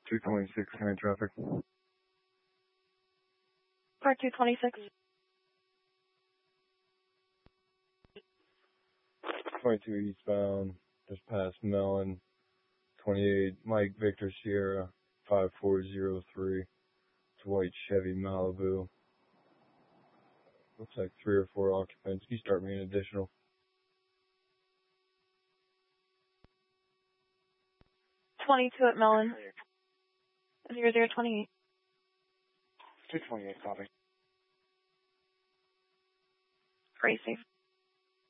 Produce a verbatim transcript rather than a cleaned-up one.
two twenty-six, current traffic. Car two twenty-six. twenty-two eastbound, just past Mellon. twenty-eight, Mike Victor Sierra, five four zero three. It's a white Chevy Malibu. Looks like three or four occupants. Can you start me an additional? twenty-two at Mellon. zero zero twenty-eight. two twenty-eight, copy. Crazy.